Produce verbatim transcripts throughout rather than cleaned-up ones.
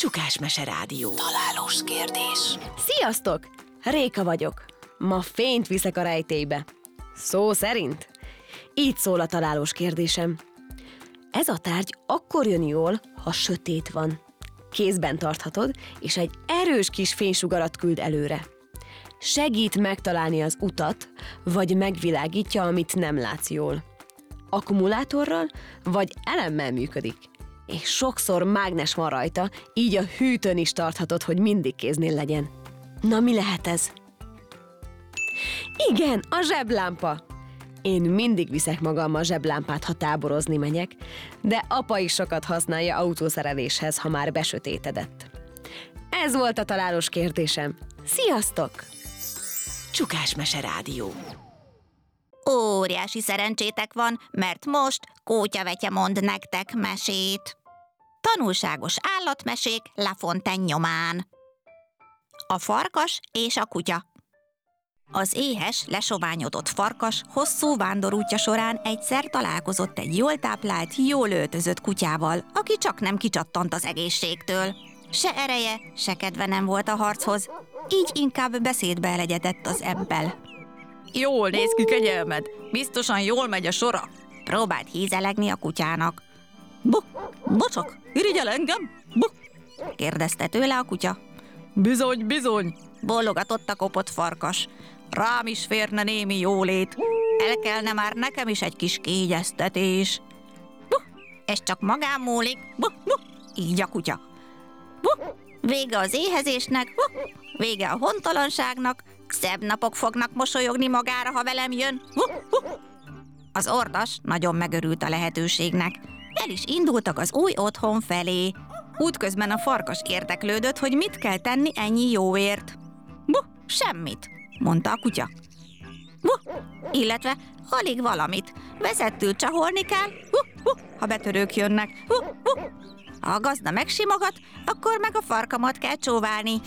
Csukás Mese Rádió. Találós kérdés. Sziasztok! Réka vagyok. Ma fényt viszek a rejtélybe. Szó szerint? Így szól a találós kérdésem. Ez a tárgy akkor jön jól, ha sötét van. Kézben tarthatod, és egy erős kis fénysugarat küld előre. Segít megtalálni az utat, vagy megvilágítja, amit nem látsz jól. Akkumulátorral, vagy elemmel működik. És sokszor mágnes van rajta, így a hűtőn is tarthatod, hogy mindig kéznél legyen. Na, mi lehet ez? Igen, a zseblámpa! Én mindig viszek magammal zseblámpát, ha táborozni megyek, de apa is sokat használja autószereléshez, ha már besötétedett. Ez volt a találós kérdésem. Sziasztok! Csukás Mese Rádió. Óriási szerencsétek van, mert most Kótyavetye mond nektek mesét. Tanulságos állatmesék La Fontaine nyomán. A farkas és a kutya. Az éhes, lesoványodott farkas hosszú vándorútja során egyszer találkozott egy jól táplált, jól öltözött kutyával, aki csak nem kicsattant az egészségtől. Se ereje, se kedve nem volt a harchoz, így inkább beszédbe elegyedett az ebbel. Jól néz ki, kegyelmed, biztosan jól megy a sora. Próbált hízelegni a kutyának. Buh, bocsak, irigyel engem? Buh, Kérdezte tőle a kutya. bizony, bizony. Bólogatott a kopott farkas. Rám is férne némi jólét. El kellene már nekem is egy kis kiegyeztetés. Buh, ez csak magán múlik. Buh, buh, így a kutya. Buh, vége az éhezésnek, buh, vége a hontalanságnak, szebb napok fognak mosolyogni magára, ha velem jön. Buh, buh. Az ordas nagyon megörült a lehetőségnek. El is indultak az új otthon felé. Útközben a farkas érdeklődött, hogy mit kell tenni ennyi jóért. Buh, semmit, mondta a kutya. Buh, illetve alig valamit. Vezettül csaholni kell, buh, buh, ha betörők jönnek. Buh, buh. Ha a gazda megsimogat, akkor meg a farkamat kell csóválni.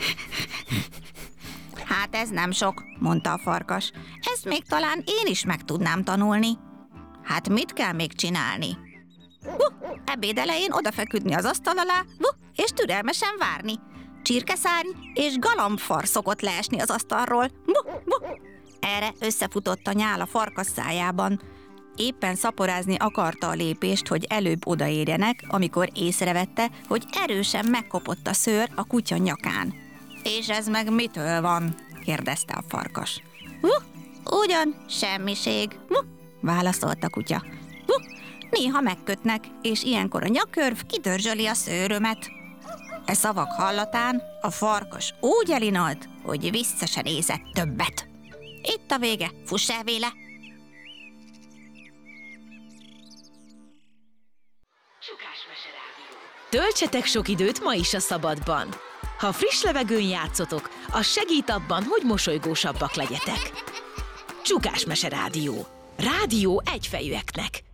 Hát ez nem sok, mondta a farkas. Ezt még talán én is meg tudnám tanulni. Hát mit kell még csinálni? Buh, ebéd elején odafeküdni az asztal alá, buh, és türelmesen várni. Csirkeszárny és galambfar szokott leesni az asztalról. Buh, buh. Erre összefutott a nyál a farkas szájában. Éppen szaporázni akarta a lépést, hogy előbb odaérjenek, amikor észrevette, hogy erősen megkopott a szőr a kutya nyakán. És ez meg mitől van? Kérdezte a farkas. Buh, ugyan, semmiség, buh, válaszolt a kutya. Buh, néha megkötnek, és ilyenkor a nyakkörv kidörzsöli a szőrömet. E szavak hallatán a farkas úgy elinalt, hogy vissza se nézett többet. Itt a vége, fuss el véle! Csukás Mese Rádió. Töltsetek sok időt ma is a szabadban. Ha friss levegőn játszotok, az segít abban, hogy mosolygósabbak legyetek. Csukás Mese Rádió. Rádió egyfejűeknek.